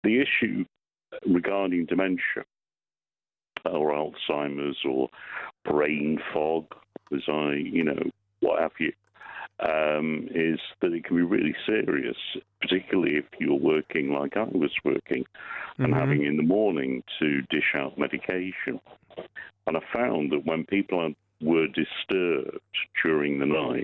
the issue regarding dementia or Alzheimer's or brain fog, what have you, is that it can be really serious, particularly if you're working like I was working and having in the morning to dish out medication. And I found that when people were disturbed during the night,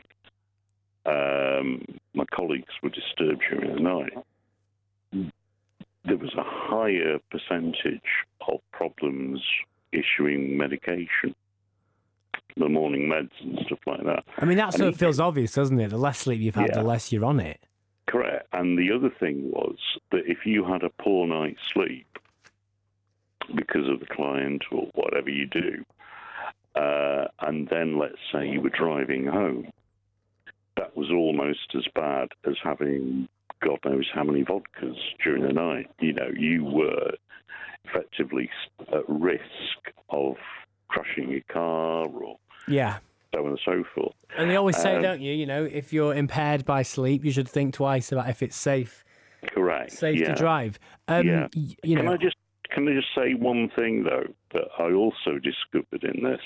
my colleagues were disturbed during the night, there was a higher percentage of problems issuing medication, the morning meds and stuff like that. I mean, that sort of feels obvious, doesn't it? The less sleep you've had, the less you're on it. Correct. And the other thing was that if you had a poor night's sleep because of the client or whatever you do, and then let's say you were driving home, that was almost as bad as having God knows how many vodkas during the night. You were effectively at risk of crashing your car or so on and so forth. And they always say, don't you, if you're impaired by sleep, you should think twice about if it's safe. Correct. Safe to drive. Can I just say one thing, though, that I also discovered in this?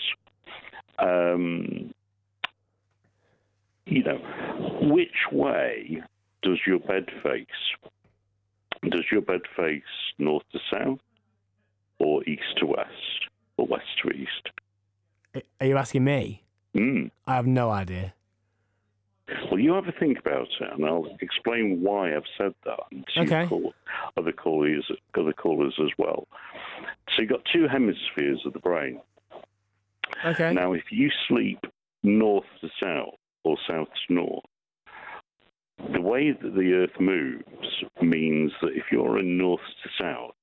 Which way does your bed face? Does your bed face north to south or east to west or west to east? Are you asking me? I have no idea. Well, you have a think about it, and I'll explain why I've said that. Okay. Other callers as well. So you've got two hemispheres of the brain. Okay. Now, if you sleep north to south or south to north, the way that the Earth moves means that if you're in north to south,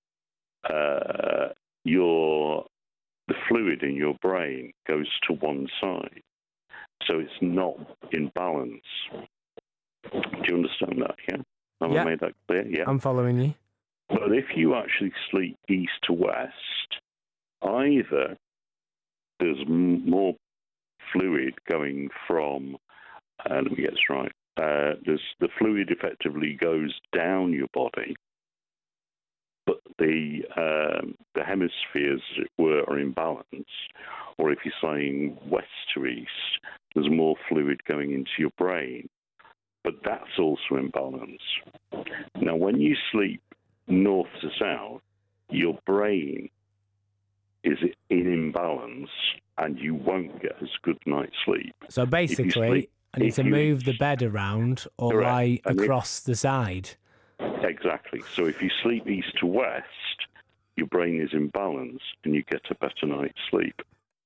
the fluid in your brain goes to one side. So it's not in balance. Do you understand that, yeah? Have I made that clear? Yeah. I'm following you. But if you actually sleep east to west, either there's more fluid going from, let me get this right, the fluid effectively goes down your body, but the hemispheres, as it were, are in balance. Or if you're saying west to east, there's more fluid going into your brain, but that's also in balance. Now, when you sleep north to south, your brain is in imbalance and you won't get as good night's sleep. So basically, I need to move the bed around or lie across the side. Exactly. So if you sleep east to west, your brain is in balance and you get a better night's sleep.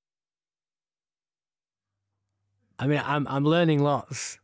I mean, I'm learning lots.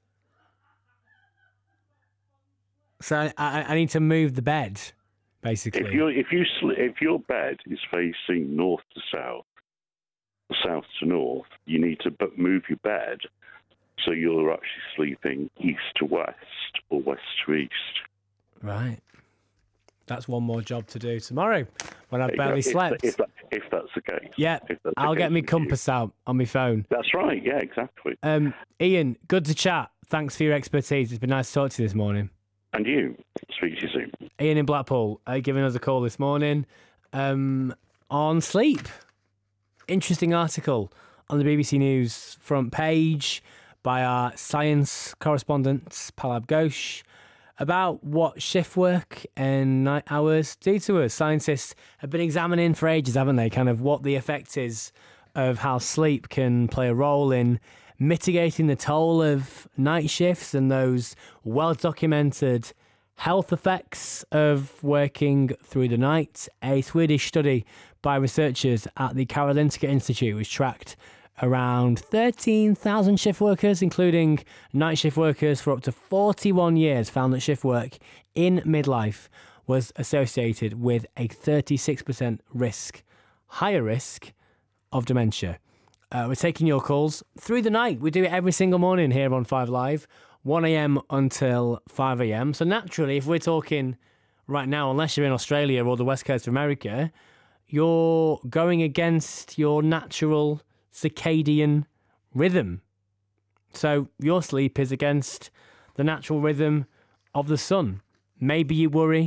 So I need to move the bed, basically. If your bed is facing north to south, south to north, you need to move your bed so you're actually sleeping east to west or west to east. Right. That's one more job to do tomorrow when I've barely slept. If that's the case. Yeah, I'll get my compass out on my phone. That's right, yeah, exactly. Ian, good to chat. Thanks for your expertise. It's been nice to talk to you this morning. And you. Speak to you soon. Ian in Blackpool giving us a call this morning on sleep. Interesting article on the BBC News front page by our science correspondent, Palab Ghosh, about what shift work and night hours do to us. Scientists have been examining for ages, haven't they, kind of what the effect is of how sleep can play a role in mitigating the toll of night shifts and those well-documented health effects of working through the night. A Swedish study by researchers at the Karolinska Institute, which tracked around 13,000 shift workers, including night shift workers for up to 41 years, found that shift work in midlife was associated with a 36% higher risk of dementia. We're taking your calls through the night. We do it every single morning here on 5 Live, 1 a.m. until 5 a.m. So naturally, if we're talking right now, unless you're in Australia or the west coast of America, you're going against your natural circadian rhythm. So your sleep is against the natural rhythm of the sun. Maybe you worry,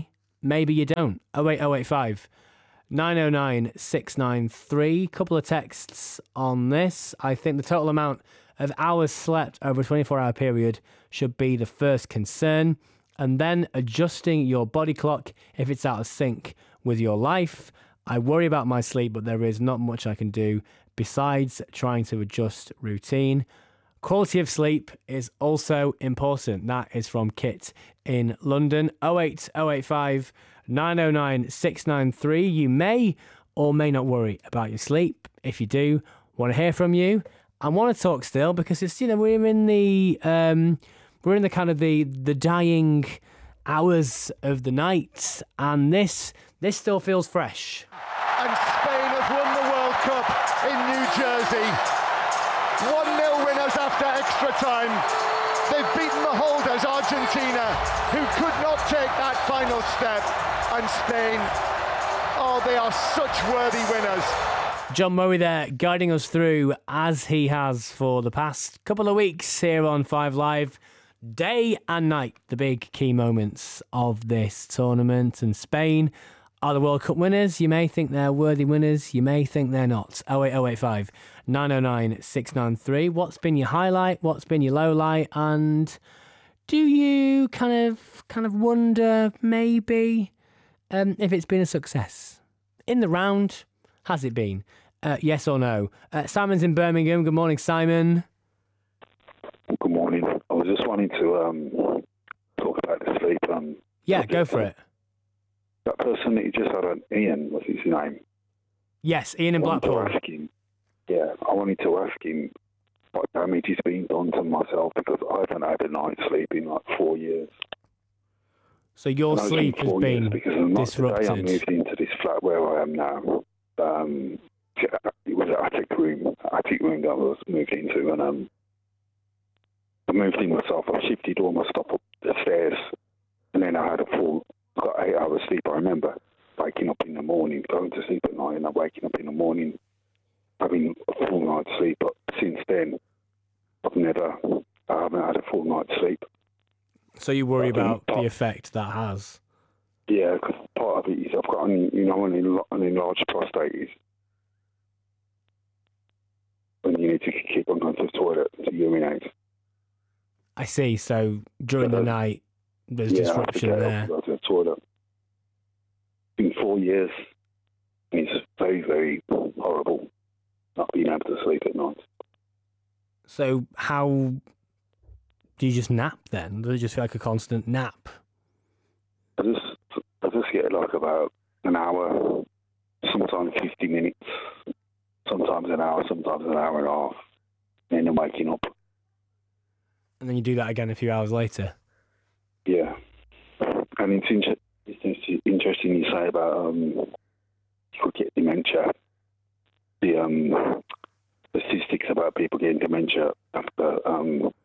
maybe you don't. 08085 909 693. Couple of texts on this. I think the total amount of hours slept over a 24-hour period should be the first concern, and then adjusting your body clock if it's out of sync with your life. I worry about my sleep, but there is not much I can do besides trying to adjust routine. Quality of sleep is also important. That is from Kit in London. 08085 909 693. You may or may not worry about your sleep. If you do, want to hear from you. I want to talk still because it's, we're in the kind of the dying hours of the night, and this still feels fresh. And Spain have won the World Cup in New Jersey. 1-0 winners after extra time. They've beaten the holders, Argentina, who could not take that final step. And Spain, they are such worthy winners. John Murray there, guiding us through, as he has for the past couple of weeks here on 5 Live. Day and night, the big key moments of this tournament. And Spain are the World Cup winners. You may think they're worthy winners. You may think they're not. 08085 909 693. What's been your highlight? What's been your low light? And do you kind of wonder maybe if it's been a success? In the round, has it been? Yes or no? Simon's in Birmingham. Good morning, Simon. Good morning. I was just wanting to talk about the sleep. Yeah, go for it. That person that you just had on, Ian, what's his name? Yes, Ian in Blackpool. I wanted to ask him what damage has been done to myself, because I haven't had a night's sleep in like 4 years. So your sleep has been disrupted. Today I moved into this flat where I am now. It was an attic room that I was moved into, and I moved in myself. I shifted all my stuff up the stairs, and then I got 8 hours sleep. I remember waking up in the morning, going to sleep at night, and then waking up in the morning having a full night's sleep. But since then, I haven't had a full night's sleep. So you worry about the effect that has? Yeah, because part of it is I've got an enlarged prostate. When you need to keep on going to the toilet to urinate. I see. So during the night, there's disruption there. I go to the toilet. It's been 4 years. And it's very, very horrible not being able to sleep at night. So how do you just nap then? Does it just feel like a constant nap? I just get like about an hour, sometimes 50 minutes, sometimes an hour, sometimes an hour and a half, and then waking up. And then you do that again a few hours later? Yeah. And it's interesting you say about you could get dementia. The statistics about people getting dementia after